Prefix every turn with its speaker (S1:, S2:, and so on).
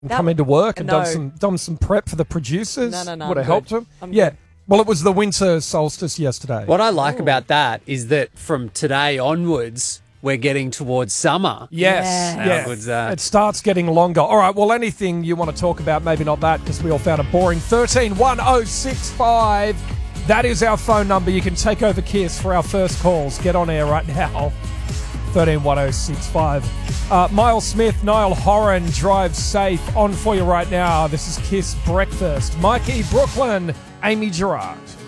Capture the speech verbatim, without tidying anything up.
S1: and
S2: That
S1: come
S2: w-
S1: into work and
S2: no.
S1: done some done some prep for the producers.
S2: No, no, no,
S1: Would
S2: I'm
S1: have helped
S2: good.
S1: them.
S2: I'm
S1: yeah.
S2: good.
S1: Well, it was the winter solstice yesterday.
S3: What I like about that is that from today onwards, we're getting towards summer.
S1: Yes.
S2: Yeah.
S1: Yeah.
S3: How good's that?
S1: It starts getting longer. All right. Well, anything you want to talk about, maybe not that because we all found it boring. thirteen one oh six five. That is our phone number. You can take over Kiss for our first calls. Get on air right now. thirteen one oh six five. Uh, Miles Smith, Niall Horan, Drive Safe on for you right now. This is Kiss Breakfast. Mikey, Brooklyn, Amy Gerard.